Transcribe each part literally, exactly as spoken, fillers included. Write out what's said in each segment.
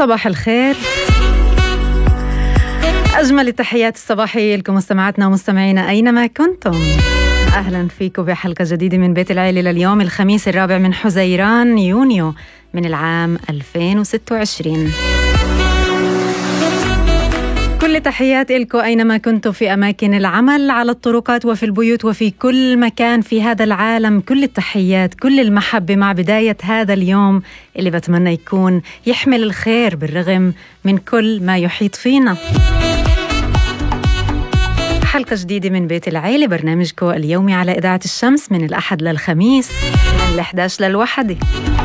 صباح الخير، أجمل التحيات الصباحية لكم مستمعاتنا ومستمعينا أينما كنتم. أهلا فيكم بحلقة جديدة من بيت العيلة لليوم الخميس الرابع من حزيران يونيو من العام ألفين وستة وعشرين. كل تحيات إلكم أينما كنتم في أماكن العمل، على الطرقات وفي البيوت وفي كل مكان في هذا العالم. كل التحيات، كل المحبة مع بداية هذا اليوم اللي بتمنى يكون يحمل الخير بالرغم من كل ما يحيط فينا. حلقة جديدة من بيت العيلة، برنامجكم اليومي على إذاعة الشمس من الأحد للخميس من الأحد عشر للواحدة.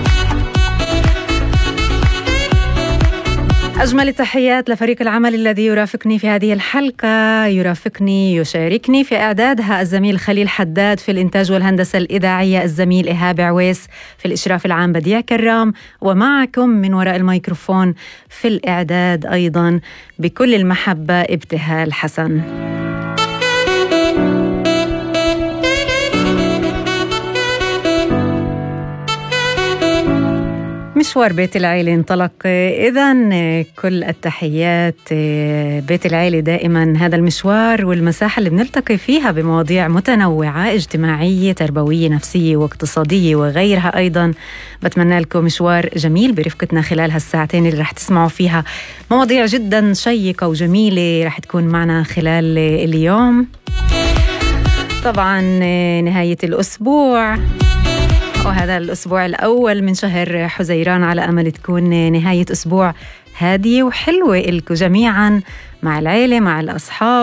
أجمل التحيات لفريق العمل الذي يرافقني في هذه الحلقة، يرافقني يشاركني في إعدادها الزميل خليل حداد، في الإنتاج والهندسة الإذاعية الزميل إيهاب عويس، في الإشراف العام بديع كرام، ومعكم من وراء الميكروفون في الإعداد أيضا بكل المحبة ابتهال حسن. مشوار بيت العيلة انطلق إذن، كل التحيات. بيت العيلة دائما هذا المشوار والمساحة اللي بنلتقي فيها بمواضيع متنوعة، اجتماعية، تربوية، نفسية واقتصادية وغيرها. أيضا بتمنى لكم مشوار جميل برفقتنا خلال هالساعتين اللي رح تسمعوا فيها مواضيع جدا شيقة وجميلة رح تكون معنا خلال اليوم. طبعا نهاية الأسبوع، وهذا الأسبوع الأول من شهر حزيران، على أمل تكون نهاية أسبوع هادية وحلوة إلكم جميعا مع العيلة مع الأصحاب.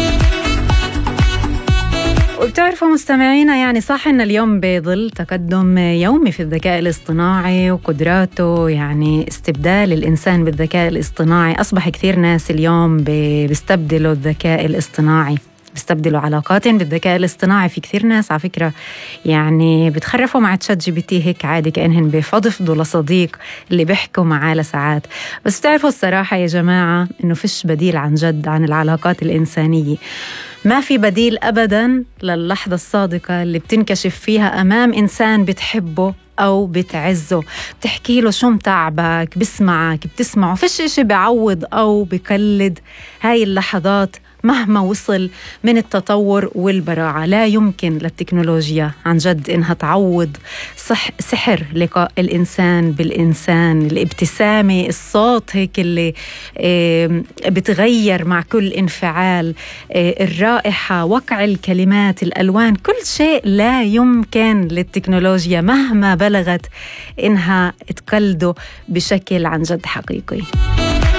وبتعرفوا مستمعينا، يعني صح إن اليوم بظل تقدم يومي في الذكاء الاصطناعي وقدراته، يعني استبدال الإنسان بالذكاء الاصطناعي. أصبح كثير ناس اليوم بيستبدلوا الذكاء الاصطناعي، بيستبدلوا علاقاتهم بالذكاء الاصطناعي. في كثير ناس على فكرة يعني بتخرفوا مع تشات جي بي تي هيك عادي، كأنهن بفضفضوا لصديق اللي بيحكوا معاه لساعات. بس تعرفوا الصراحة يا جماعة إنه فيش بديل عن جد عن العلاقات الإنسانية. ما في بديل أبداً للحظة الصادقة اللي بتنكشف فيها أمام إنسان بتحبه أو بتعزه، بتحكي له شو متعبك، بسمعك، بتسمعه. فيش إشي بعوض أو بقلد هاي اللحظات مهما وصل من التطور والبراعة. لا يمكن للتكنولوجيا عن جد إنها تعوض صح سحر لقاء الإنسان بالإنسان، الابتسامة، الصوت هيك اللي بتغير مع كل انفعال، الرائحة، وقع الكلمات، الألوان، كل شيء لا يمكن للتكنولوجيا مهما بلغت إنها تقلده بشكل عن جد حقيقي.